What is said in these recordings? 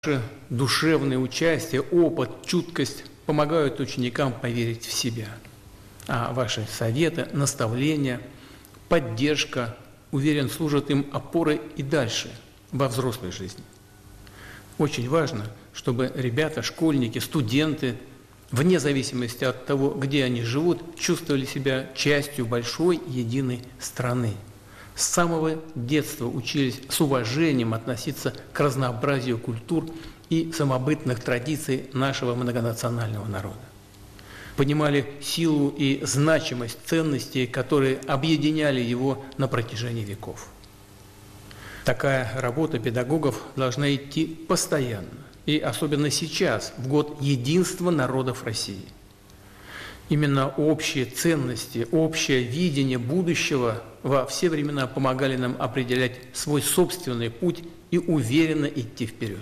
Душевное участие, опыт, чуткость помогают ученикам поверить в себя. А ваши советы, наставления, поддержка, уверен, служат им опорой и дальше, во взрослой жизни. Очень важно, чтобы ребята, школьники, студенты, вне зависимости от того, где они живут, чувствовали себя частью большой единой страны. С самого детства учились с уважением относиться к разнообразию культур и самобытных традиций нашего многонационального народа. Понимали силу и значимость ценностей, которые объединяли его на протяжении веков. Такая работа педагогов должна идти постоянно, и особенно сейчас, в год единства народов России. Именно общие ценности, общее видение будущего во все времена помогали нам определять свой собственный путь и уверенно идти вперед.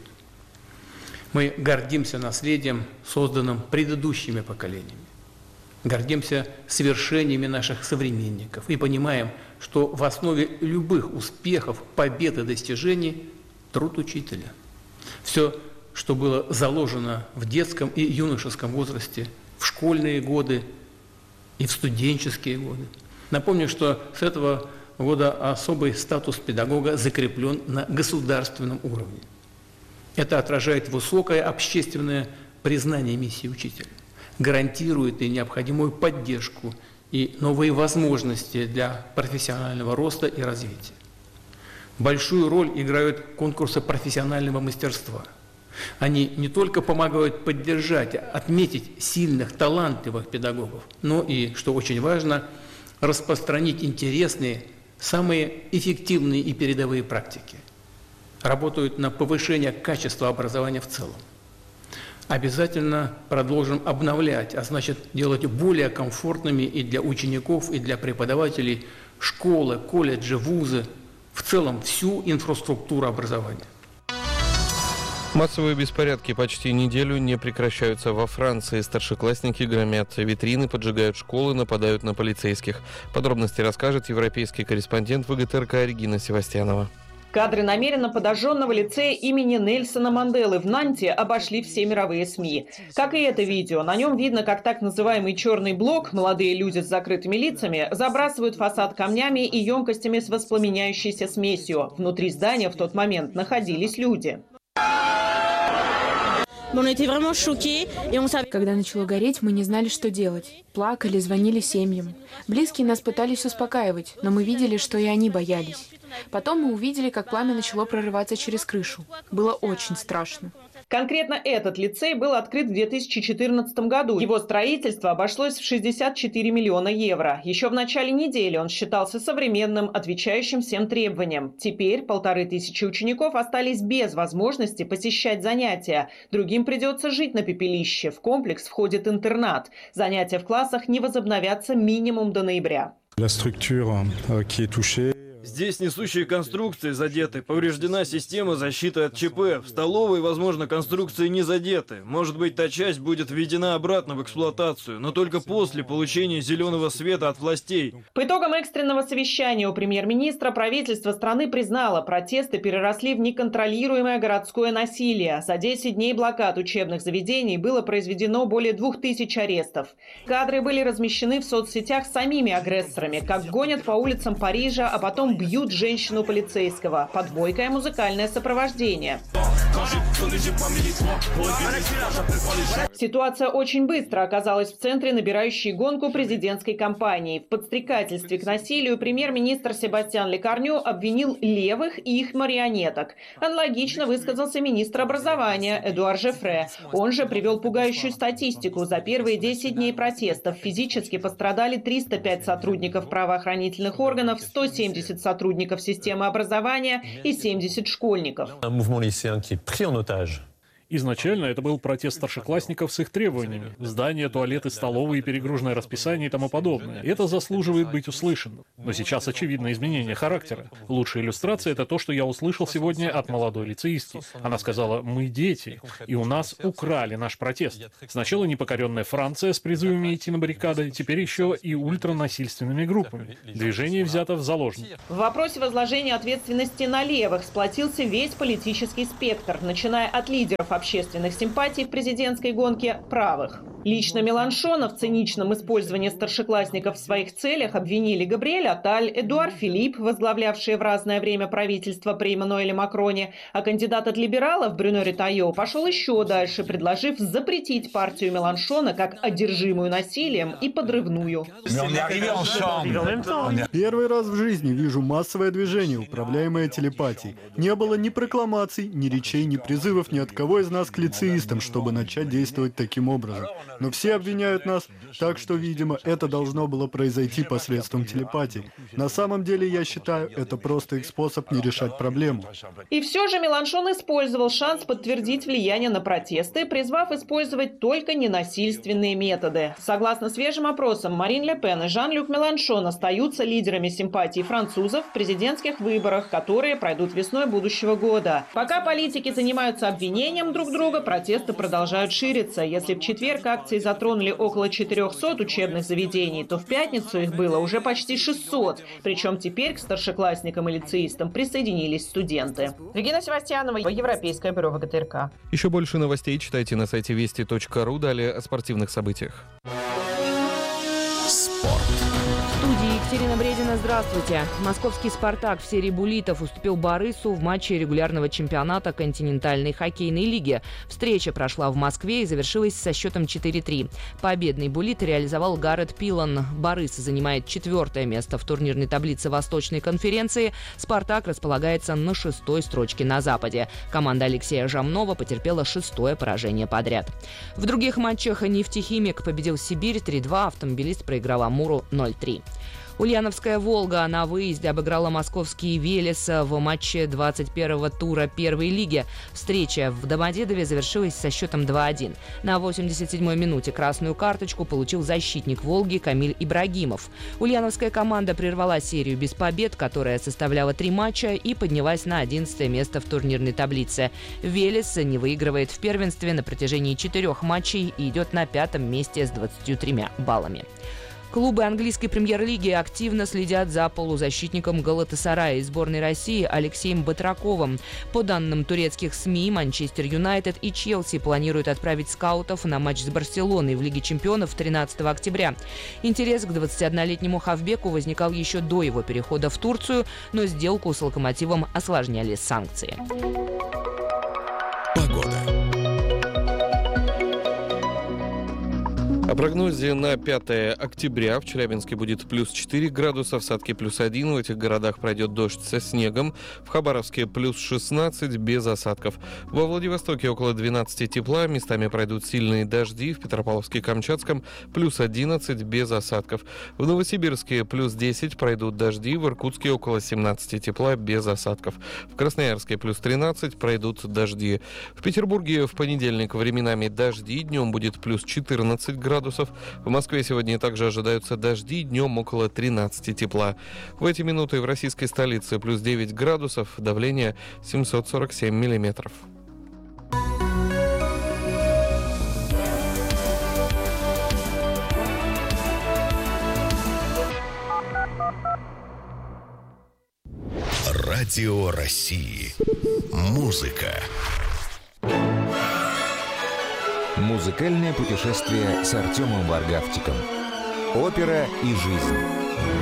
Мы гордимся наследием, созданным предыдущими поколениями. Гордимся свершениями наших современников и понимаем, что в основе любых успехов, побед и достижений – труд учителя. Все, что было заложено в детском и юношеском возрасте, в школьные годы и в студенческие годы. Напомню, что с этого года особый статус педагога закреплен на государственном уровне. Это отражает высокое общественное признание миссии учителя, гарантирует и необходимую поддержку, и новые возможности для профессионального роста и развития. Большую роль играют конкурсы профессионального мастерства. Они не только помогают поддержать, отметить сильных, талантливых педагогов, но и, что очень важно, распространить интересные, самые эффективные и передовые практики. Работают на повышение качества образования в целом. Обязательно продолжим обновлять, а значит делать более комфортными и для учеников, и для преподавателей школы, колледжи, вузы, в целом всю инфраструктуру образования. Массовые беспорядки почти неделю не прекращаются во Франции. Старшеклассники громят витрины, поджигают школы, нападают на полицейских. Подробности расскажет европейский корреспондент ВГТРК Регина Севастьянова. Кадры намеренно подожженного лицея имени Нельсона Манделы в Нанте обошли все мировые СМИ. Как и это видео, на нем видно, как так называемый «черный блок», молодые люди с закрытыми лицами, забрасывают фасад камнями и емкостями с воспламеняющейся смесью. Внутри здания в тот момент находились люди. Когда начало гореть, мы не знали, что делать. Плакали, звонили семьям. Близкие нас пытались успокаивать, но мы видели, что и они боялись. Потом мы увидели, как пламя начало прорываться через крышу. Было очень страшно. Конкретно этот лицей был открыт в 2014 году. Его строительство обошлось в 64 миллиона евро. Еще в начале недели он считался современным, отвечающим всем требованиям. Теперь 1500 учеников остались без возможности посещать занятия. Другим придется жить на пепелище. В комплекс входит интернат. Занятия в классах не возобновятся минимум до ноября. Здесь несущие конструкции задеты, повреждена система защиты от ЧП. В столовой, возможно, конструкции не задеты. Может быть, та часть будет введена обратно в эксплуатацию, но только после получения зеленого света от властей. По итогам экстренного совещания у премьер-министра правительство страны признало, протесты переросли в неконтролируемое городское насилие. За 10 дней блокад учебных заведений было произведено более 2000 арестов. Кадры были размещены в соцсетях самими агрессорами, как гонят по улицам Парижа, а потом бьют женщину полицейского. Под бойкое музыкальное сопровождение. Ситуация очень быстро оказалась в центре набирающей гонку президентской кампании. В подстрекательстве к насилию премьер-министр Себастьян Лекарню обвинил левых и их марионеток. Аналогично высказался министр образования Эдуар Жефре. Он же привел пугающую статистику. За первые 10 дней протестов физически пострадали 305 сотрудников правоохранительных органов, 170 сотрудников системы образования и 70 школьников. Изначально это был протест старшеклассников с их требованиями. Здания, туалеты, столовые, перегруженное расписание и тому подобное. Это заслуживает быть услышанным. Но сейчас очевидно изменение характера. Лучшая иллюстрация — это то, что я услышал сегодня от молодой лицеистки. Она сказала: «Мы дети, и у нас украли наш протест». Сначала непокоренная Франция с призывами идти на баррикады, теперь еще и ультранасильственными группами. Движение взято в заложники. В вопросе возложения ответственности на левых сплотился весь политический спектр, начиная от лидеров общественных симпатий в президентской гонке правых. Лично Меланшона в циничном использовании старшеклассников в своих целях обвинили Габриэль Атталь, Эдуард Филипп, возглавлявшие в разное время правительство при Эммануэле Макроне, а кандидат от либералов Брюно Ретайо пошел еще дальше, предложив запретить партию Меланшона как одержимую насилием и подрывную. Первый раз в жизни вижу массовое движение, управляемое телепатией. Не было ни прокламаций, ни речей, ни призывов ни от кого из нас к лицеистам, чтобы начать действовать таким образом. Но все обвиняют нас, так что, видимо, это должно было произойти посредством телепатии. На самом деле, я считаю, это просто их способ не решать проблему. И все же Меланшон использовал шанс подтвердить влияние на протесты, призвав использовать только ненасильственные методы. Согласно свежим опросам, Марин Ле Пен и Жан-Люк Меланшон остаются лидерами симпатий французов в президентских выборах, которые пройдут весной будущего года. Пока политики занимаются обвинением друг друга, протесты продолжают шириться. Если в четверг акции затронули около 400 учебных заведений, то в пятницу их было уже почти 600. Причем теперь к старшеклассникам и лицеистам присоединились студенты. Регина Севастьянова, Европейское бюро ВГТРК. Еще больше новостей читайте на сайте вести.ру. Далее о спортивных событиях. В студии Екатерина Бредина. Здравствуйте. Московский «Спартак» в серии буллитов уступил «Борису» в матче регулярного чемпионата континентальной хоккейной лиги. Встреча прошла в Москве и завершилась со счетом 4-3. Победный буллит реализовал Гаррет Пилан. «Борис» занимает 4-е место в турнирной таблице Восточной конференции. «Спартак» располагается на 6-й строчке на Западе. Команда Алексея Жамнова потерпела 6-е поражение подряд. В других матчах «Нефтехимик» победил Сибирь 3-2, автомобилист проиграл Амуру 0-3. Ульяновская «Волга» на выезде обыграла московский «Велес» в матче 21-го тура первой лиги. Встреча в Домодедове завершилась со счетом 2-1. На 87-й минуте красную карточку получил защитник «Волги» Камиль Ибрагимов. Ульяновская команда прервала серию без побед, которая составляла 3 матча, и поднялась на 11-е место в турнирной таблице. «Велес» не выигрывает в первенстве на протяжении 4 матчей и идет на 5-м месте с 23 баллами. Клубы английской премьер-лиги активно следят за полузащитником Галатасарая из сборной России Алексеем Батраковым. По данным турецких СМИ, Манчестер Юнайтед и Челси планируют отправить скаутов на матч с Барселоной в Лиге чемпионов 13 октября. Интерес к 21-летнему хавбеку возникал еще до его перехода в Турцию, но сделку с «Локомотивом» осложняли санкции. Погода. О прогнозе на 5 октября. В Челябинске будет плюс 4 градуса, в Сатке плюс 1. В этих городах пройдет дождь со снегом. В Хабаровске плюс 16 без осадков. Во Владивостоке около 12 тепла. Местами пройдут сильные дожди. В Петропавловске-Камчатском плюс 11 без осадков. В Новосибирске плюс 10 пройдут дожди. В Иркутске около 17 тепла без осадков. В Красноярске плюс 13 пройдут дожди. В Петербурге в понедельник временами дожди. Днем будет плюс 14 градусов. В Москве сегодня также ожидаются дожди, днем около 13 тепла. В эти минуты в российской столице плюс 9 градусов, давление 747 миллиметров. Радио России. Музыка. Музыкальное путешествие с Артемом Варгавчиком. Опера и жизнь.